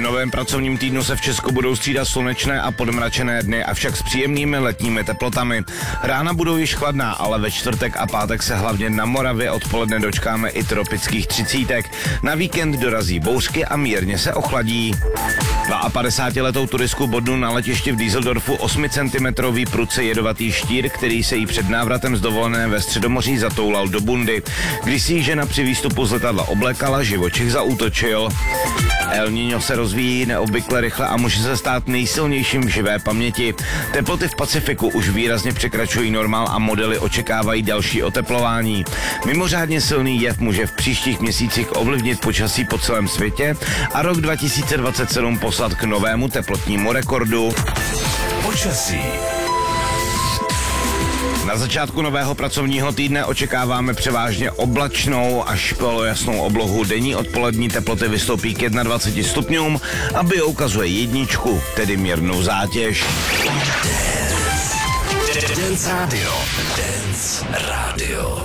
novém pracovním týdnu se v Česku budou střídat slunečné a podmračené dny, avšak s příjemnými letními teplotami. Rána budou již chladná, ale ve čtvrtek a pátek se hlavně na Moravě odpoledne dočkáme i tropických 30. Na víkend dorazí bouřky a mírně se ochladí. 52letou turistku bodnul na letišti v Düsseldorfu 8 cm prudce jedovatý štír, který se jí před návratem z dovolené ve Středomoří zatoulal do bundy. Když si ji žena při výstupu z letadla oblékala, živočich zaútočil. El Niño se rozvíjí neobvykle rychle a může se stát nejsilnějším v živé paměti. Teploty v Pacifiku už výrazně překračují normál a modely očekávají další oteplování. Mimořádně silný jev může v příštích měsících ovlivnit počasí po celém světě a rok 2027 poslat k novému teplotnímu rekordu. Počasí. Na začátku nového pracovního týdne očekáváme převážně oblačnou až polojasnou oblohu. Denní odpolední teploty vystoupí k 21 stupňům a bio ukazuje 1, tedy mírnou zátěž. Dance Radio.